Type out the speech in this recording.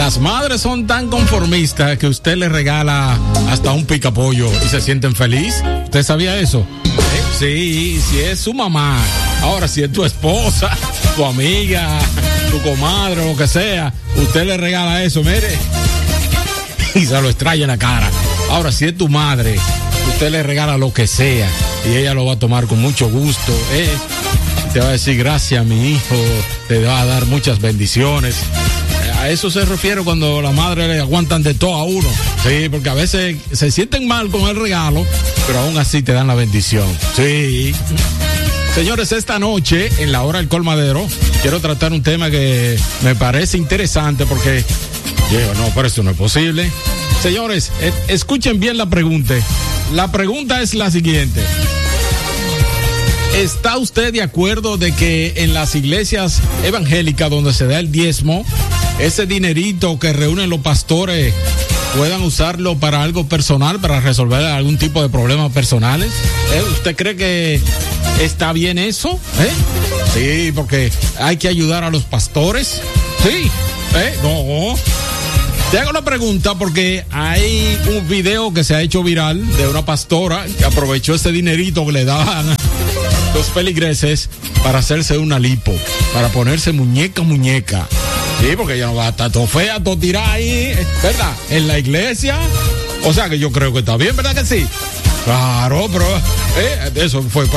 Las madres son tan conformistas que usted le regala hasta un picapollo y se sienten felices. ¿Usted sabía eso? Sí, si es su mamá. Ahora, si es tu esposa, tu amiga, tu comadre, lo que sea, usted le regala eso, mire, y se lo extrae en la cara. Ahora, si es tu madre, usted le regala lo que sea y ella lo va a tomar con mucho gusto, te va a decir gracias, mi hijo, te va a dar muchas bendiciones. A eso se refiere cuando la madre le aguantan de todo a uno. Sí, porque a veces se sienten mal con el regalo, pero aún así te dan la bendición. Sí. Señores, esta noche, en la hora del colmadero, quiero tratar un tema que me parece interesante porque digo, no, pero eso no es posible. Señores, escuchen bien la pregunta. La pregunta es la siguiente. ¿Está usted de acuerdo de que en las iglesias evangélicas donde se da el diezmo, ese dinerito que reúnen los pastores puedan usarlo para algo personal, para resolver algún tipo de problemas personales? ¿Usted cree que está bien eso? Sí, porque hay que ayudar a los pastores. Sí, no. Te hago la pregunta porque hay un video que se ha hecho viral de una pastora que aprovechó ese dinerito que le daban los feligreses para hacerse una lipo, para ponerse muñeca. Sí, porque ella no va a estar todo fea, todo tirada ahí, ¿verdad? En la iglesia. O sea que yo creo que está bien, ¿verdad que sí? Claro, pero eso fue